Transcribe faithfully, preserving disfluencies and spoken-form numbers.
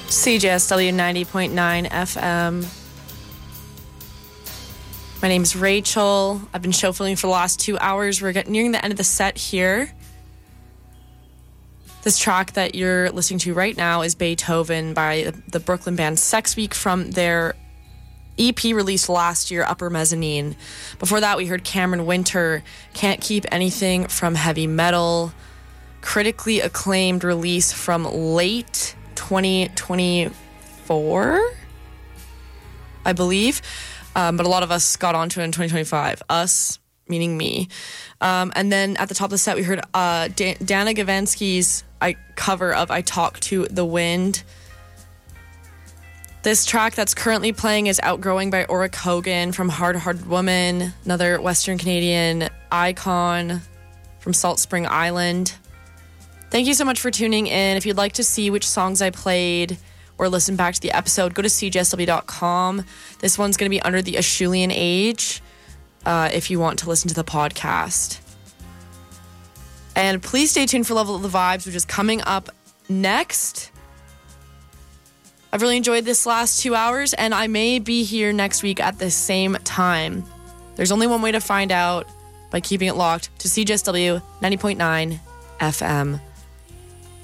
C J S W ninety point nine F M. My name's Rachel. I've been show filming for the last two hours. We're getting nearing the end of the set here. This track that you're listening to right now is Beethoven by the Brooklyn band Sex Week from their E P released last year, Upper Mezzanine. Before that, we heard Cameron Winter, Can't Keep Anything from Heavy Metal. Critically acclaimed release from late twenty twenty-four, I believe. Um, but a lot of us got onto it in twenty twenty-five. Us, meaning me. Um, and then at the top of the set, we heard uh, Dan- Dana Gavansky's I, cover of I Talk to the Wind. This track that's currently playing is Outgrowing by Auric Hogan from Hard Hearted Woman, another Western Canadian icon from Salt Spring Island. Thank you so much for tuning in. If you'd like to see which songs I played or listen back to the episode, go to c j s w dot com. This one's going to be under the Acheulean Age uh, if you want to listen to the podcast. And please stay tuned for Level of the Vibes, which is coming up next. I've really enjoyed this last two hours, and I may be here next week at the same time. There's only one way to find out, by keeping it locked to C J S W ninety point nine F M.